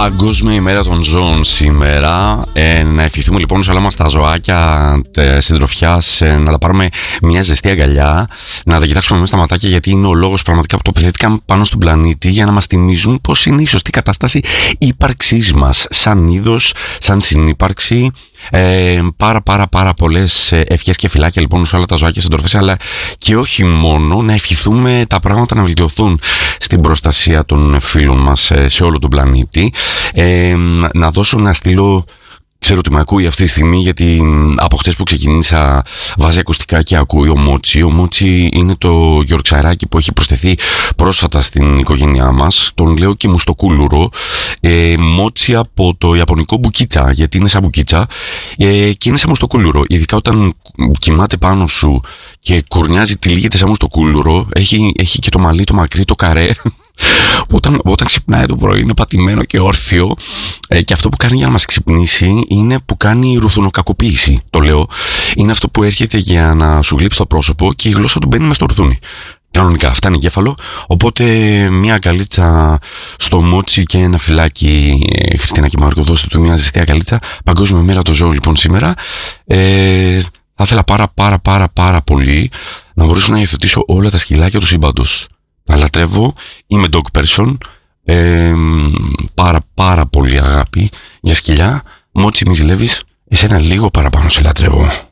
Παγκόσμια ημέρα των ζώων σήμερα. Να ευχηθούμε λοιπόν σε όλα μας τα ζωάκια συντροφιάς να τα πάρουμε μια ζεστή αγκαλιά, να τα κοιτάξουμε μέσα στα ματάκια, γιατί είναι ο λόγος πραγματικά που τοποθετήθηκαν πάνω στον πλανήτη για να μας θυμίζουν πώς είναι η σωστή κατάσταση ύπαρξής μας σαν είδος, σαν συνύπαρξη. Πάρα πολλές ευχές και φυλάκια λοιπόν σε όλα τα ζωάκια συντροφές, αλλά και όχι μόνο, να ευχηθούμε τα πράγματα να βελτιωθούν στην προστασία των φίλων μας σε όλο τον πλανήτη. Να δώσω να στείλω, ξέρω ότι με ακούει αυτή τη στιγμή, γιατί από χτες που ξεκινήσα βάζει ακουστικά και ακούει ο Μότσι. Ο Μότσι είναι το γιορξαράκι που έχει προσθεθεί πρόσφατα στην οικογένειά μας. Τον λέω και μουστοκούλουρο. Μότσι από το ιαπωνικό μπουκίτσα, γιατί είναι σαν μπουκίτσα και είναι σαν μουστοκούλουρο. Ειδικά όταν κοιμάται πάνω σου και κουρνιάζει, τυλίγεται σαν μουστοκούλουρο. Έχει και το μαλλί το μακρύ, το καρέ. Όταν ξυπνάει το πρωί είναι πατημένο και όρθιο, και αυτό που κάνει για να μας ξυπνήσει είναι που κάνει ρουθουνοκακοποίηση. Το λέω, είναι αυτό που έρχεται για να σου γλύψει το πρόσωπο και η γλώσσα του μπαίνει μες στο ρουθούνι. Κανονικά, φτάνει εγκέφαλο. Οπότε μια αγκαλίτσα στο Μότσι και ένα φυλάκι, Χριστίνα και Μάρκο, δώστε του μια ζεστή αγκαλίτσα. Παγκόσμια μέρα των ζώων λοιπόν σήμερα. Θα ήθελα πάρα πολύ να μπορέσω να υιοθετήσω όλα τα σκυλάκια του σύμπαντος. Τα λατρεύω, είμαι dog person, πάρα πολύ αγάπη για σκυλιά. Μότσι, μη ζηλεύεις, εσένα λίγο παραπάνω σε λατρεύω.